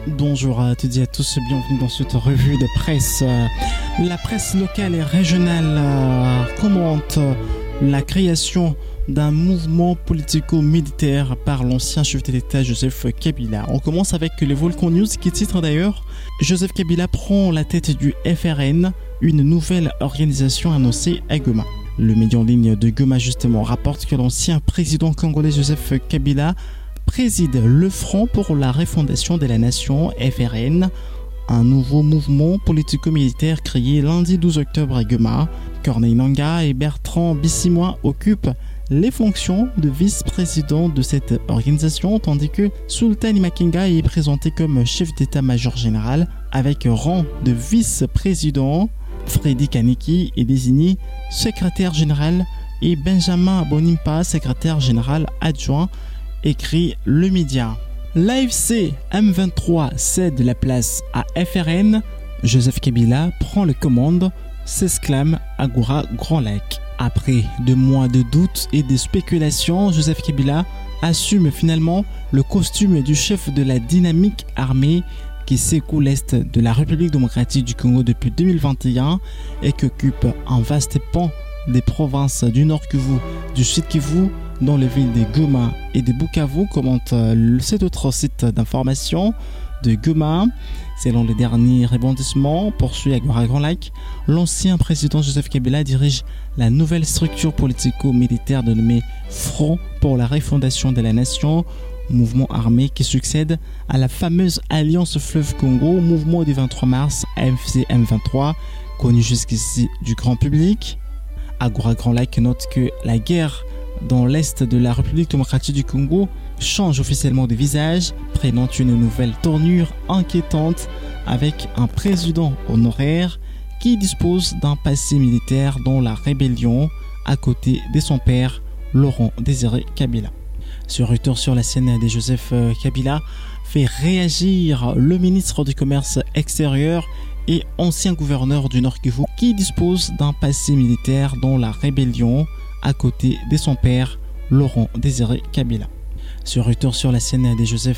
Bonjour à toutes et à tous, bienvenue dans cette revue de presse. La presse locale et régionale commente la création d'un mouvement politico-militaire par l'ancien chef de l'État Joseph Kabila. On commence avec les Volcan News qui titre d'ailleurs « Joseph Kabila prend la tête du FRN, une nouvelle organisation annoncée à Goma ». Le média en ligne de Goma justement rapporte que l'ancien président congolais Joseph Kabila préside le Front pour la refondation de la nation FRN, un nouveau mouvement politico-militaire créé lundi 12 octobre à Goma. Corneille Nangaa et Bertrand Bisimwa occupent les fonctions de vice-président de cette organisation, tandis que Sultan Makenga est présenté comme chef d'état-major général avec rang de vice-président. Freddy Kaneki est désigné secrétaire général et Benjamin Bonimpa, secrétaire général adjoint, écrit le média. L'AFC M23 cède la place à FRN. Joseph Kabila prend les commandes, s'exclame Agora Grand Lac. Après 2 mois de doutes et de spéculations, Joseph Kabila assume finalement le costume du chef de la dynamique armée qui secoue l'est de la République démocratique du Congo depuis 2021 et qui occupe un vaste pan des provinces du Nord Kivu, du Sud Kivu, dans les villes de Goma et de Bukavu, commente cet autre site d'information de Goma. Selon les derniers rebondissements, poursuit Agora Grand Lac, l'ancien président Joseph Kabila dirige la nouvelle structure politico-militaire dénommée Front pour la refondation de la nation, mouvement armé qui succède à la fameuse Alliance Fleuve Congo, mouvement du 23 mars AFC M23, connu jusqu'ici du grand public. Agora Grand Lac note que la guerre dans l'est de la République démocratique du Congo change officiellement de visage, prenant une nouvelle tournure inquiétante avec un président honoraire qui dispose d'un passé militaire dans la rébellion à côté de son père Laurent Désiré Kabila. Ce retour sur la scène de Joseph Kabila fait réagir le ministre du Commerce extérieur et ancien gouverneur du Nord Kivu qui dispose d'un passé militaire dans la rébellion à côté de son père Laurent Désiré Kabila. Ce retour sur la scène de Joseph